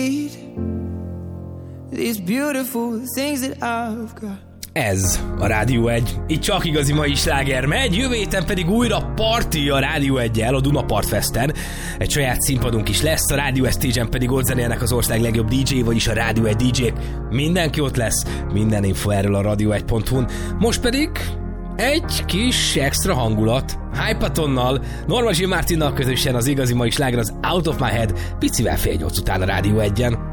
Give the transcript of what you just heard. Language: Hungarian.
These beautiful things that I've got. Ez a Rádió 1. Itt csak igazi mai sláger megy, jövő héten pedig újra party a Rádió 1-jel a Dunapart Festen. Egy saját színpadunk is lesz, a Rádió Stage-en pedig ott zenélnek az ország legjobb DJ-i, vagyis a Rádió 1 DJ-k. Mindenki ott lesz, minden info erről a radio1.hu-n. Most pedig egy kis extra hangulat. Hypatonnal, Norma Gil Martinnal közösen az igazi mai sláger az Out of My Head, picivel 7:30 után a Rádió 1-en.